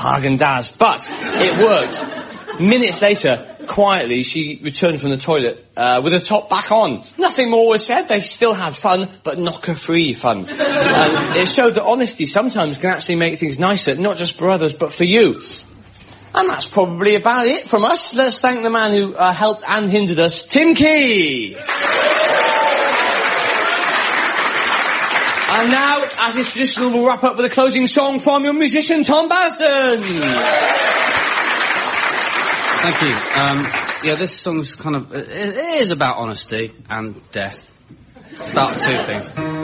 Häagen-Dazs. But it worked. Minutes later, quietly, she returned from the toilet with her top back on. Nothing more was said. They still had fun, but knocker-free fun. And it showed that honesty sometimes can actually make things nicer, not just for others, but for you. And that's probably about it from us. Let's thank the man who helped and hindered us, Tim Key. And now, as is traditional, we'll wrap up with a closing song from your musician, Tom Basden. Thank you. Yeah, this song's kind of... It is about honesty and death. It's about two things.